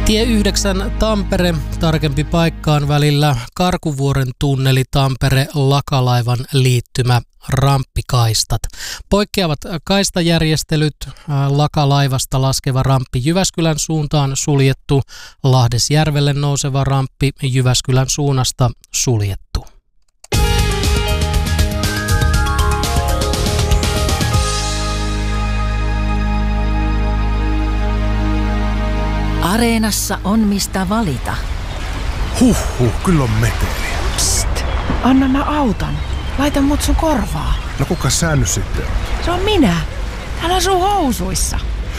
Tie 9 Tampere, tarkempi paikkaan välillä Karkuvuoren tunneli Tampere Lakalaivan liittymä ramppikaistat. Poikkeavat kaistajärjestelyt, Lakalaivasta laskeva ramppi Jyväskylän suuntaan suljettu, Lahdesjärvelle nouseva ramppi Jyväskylän suunnasta suljettu. Areenassa on mistä valita. Kyllä on meteliä. Psst, anna mä autan. Laita mut sun korvaa. No kuka sä nyt sitten? Se on minä. Täällä on sun housuissa.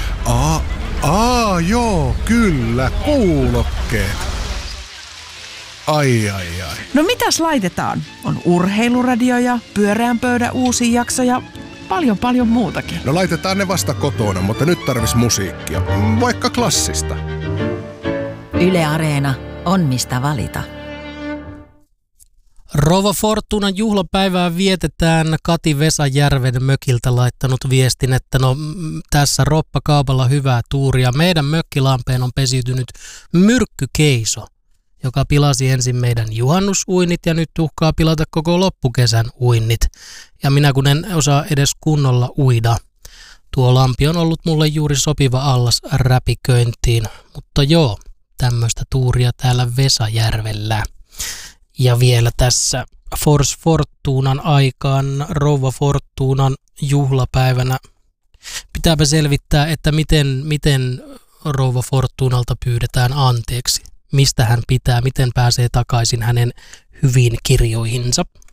Joo, kyllä, kuulokkeet. Ai. No mitäs laitetaan? On urheiluradio ja pyöreän pöydän uusi jakso ja paljon muutakin. No laitetaan ne vasta kotona, mutta nyt tarvis musiikkia. Vaikka klassista. Yle Areena on mistä valita. Rouva Fortunan juhlapäivää vietetään. Kati Vesajärven mökiltä laittanut viestin, että tässä roppakaupalla hyvää tuuria. Meidän mökkilampeen on pesiytynyt myrkkykeiso, joka pilasi ensin meidän juhannusuinnit ja nyt uhkaa pilata koko loppukesän uinnit. Ja minä kun en osaa edes kunnolla uida. Tuo lampi on ollut mulle juuri sopiva allas räpiköintiin. Mutta joo, tämmöistä tuuria täällä Vesajärvellä. Ja vielä tässä Fors Fortunan aikaan, rouva Fortunan juhlapäivänä. Pitääpä selvittää, että miten rouva Fortunalta pyydetään anteeksi. Mistä hän pitää, miten pääsee takaisin hänen hyviin kirjoihinsa.